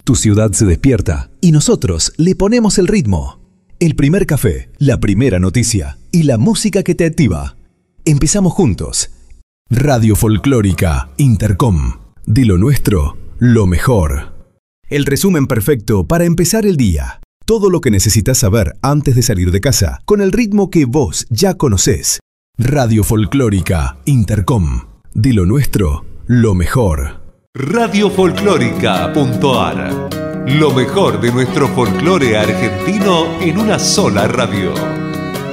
Tu ciudad se despierta y nosotros le ponemos el ritmo. El primer café, la primera noticia y la música que te activa. Empezamos juntos. Radio Folclórica Intercom. De lo nuestro, lo mejor. El resumen perfecto para empezar el día. Todo lo que necesitas saber antes de salir de casa, con el ritmo que vos ya conocés. Radio Folclórica Intercom. De lo nuestro, lo mejor. Radiofolclórica.ar. Lo mejor de nuestro folclore argentino en una sola radio.